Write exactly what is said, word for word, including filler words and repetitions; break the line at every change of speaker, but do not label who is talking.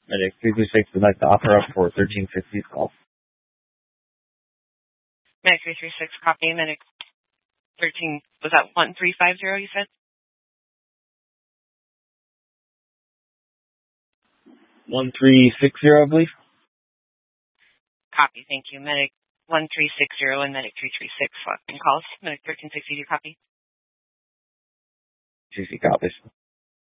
Medic three three six would like to offer up for thirteen fifty's call.
Medic three three six, copy. Medic thirteen, was that one three five zero you said?
one three six zero, I believe.
Copy, thank you. Medic one three six zero and Medic three three six, left in calls. Medic thirteen sixty, do you copy?
sixty copies.